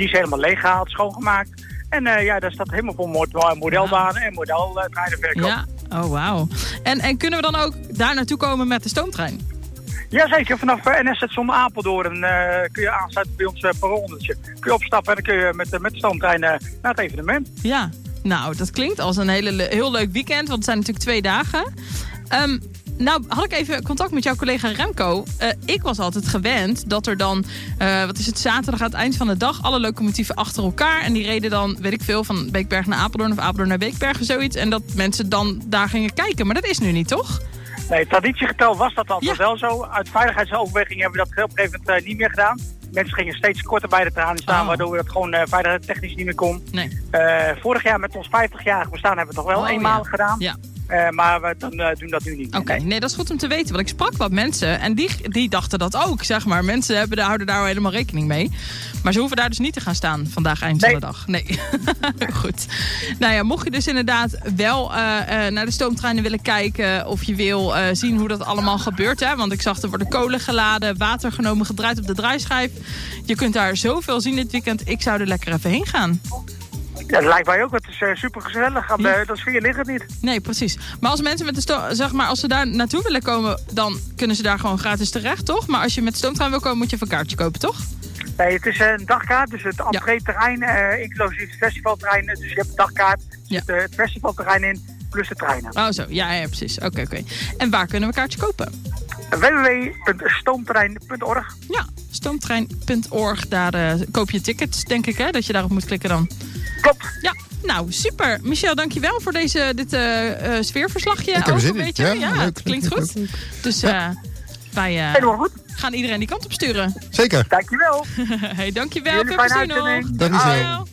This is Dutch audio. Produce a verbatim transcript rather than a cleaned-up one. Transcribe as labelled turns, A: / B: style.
A: Die is helemaal leeggehaald, schoongemaakt. En uh, ja, daar staat helemaal vol modelbanen en modeltreinenverkoop.
B: Ja, oh wauw. En, en kunnen we dan ook daar naartoe komen met de stoomtrein?
A: Jazeker, vanaf uh, N S-station Apeldoorn uh, kun je aansluiten bij ons uh, perronnetje. Kun je opstappen en dan kun je met, uh, met de stoomtrein uh, naar het evenement.
B: Ja, nou dat klinkt als een hele, heel leuk weekend, want het zijn natuurlijk twee dagen. Um, nou had ik even contact met jouw collega Remco. Uh, ik was altijd gewend dat er dan, uh, wat is het, zaterdag aan het eind van de dag alle locomotieven achter elkaar. En die reden dan, weet ik veel, van Beekberg naar Apeldoorn of Apeldoorn naar Beekberg of zoiets. En dat mensen dan daar gingen kijken. Maar dat is nu niet, toch?
A: Nee, traditiegetrouw was dat altijd
B: ja.
A: wel zo. Uit veiligheidsoverwegingen hebben we dat op een gegeven moment uh, niet meer gedaan. Mensen gingen steeds korter bij de traan staan, oh. waardoor we dat gewoon uh, veiligheidstechnisch niet meer kon.
B: Nee.
A: Uh, vorig jaar met ons vijftigjarig bestaan hebben we het toch wel
B: oh,
A: eenmalig
B: ja.
A: gedaan.
B: Ja.
A: Uh, maar we dan, uh, doen dat nu niet.
B: Oké, okay, nee, dat is goed om te weten. Want ik sprak wat mensen en die, die dachten dat ook, zeg maar. Mensen hebben, houden daar helemaal rekening mee. Maar ze hoeven daar dus niet te gaan staan vandaag eind
A: nee.
B: van de dag. Nee, goed. Nou ja, mocht je dus inderdaad wel uh, uh, naar de stoomtreinen willen kijken of je wil uh, zien hoe dat allemaal gebeurt. Hè? Want ik zag, er worden kolen geladen, water genomen, gedraaid op de draaischijf. Je kunt daar zoveel zien dit weekend. Ik zou er lekker even heen gaan.
A: Ja, dat lijkt mij ook. Het is uh, super gezellig. Ja. Dat sfeer ligt het niet.
B: Nee, precies. Maar als mensen met de sto- zeg maar, als ze daar naartoe willen komen, dan kunnen ze daar gewoon gratis terecht, toch? Maar als je met de stoomtrein wil komen, moet je even een kaartje kopen, toch?
A: Nee, het is een dagkaart. Dus het entree-terrein, uh, inclusief het festivalterrein. Dus je hebt een dagkaart. Er zit ja. uh, het festivalterrein in, plus de treinen.
B: Oh zo, ja, ja precies. Oké, okay, oké. Okay. En waar kunnen we kaartjes kopen?
A: w w w punt stoomtrein punt org.
B: Ja, stoomtrein punt org. Daar uh, koop je tickets, denk ik, hè? Dat je daarop moet klikken dan.
A: Klopt.
B: Ja, nou, super. Michel, dankjewel voor deze, dit uh, uh, sfeerverslagje.
C: Ik heb
B: over,
C: zin
B: weet je?
C: Ja,
B: ja
C: leuk,
B: het klinkt
C: leuk,
B: goed.
C: leuk.
B: Dus uh, wij uh,
A: Helemaal goed.
B: gaan iedereen die kant op sturen.
C: Zeker.
A: Dankjewel.
B: Hey, dankjewel.
A: Jullie
B: Veel
A: fijne
B: plezier nog.
C: Dag Michel.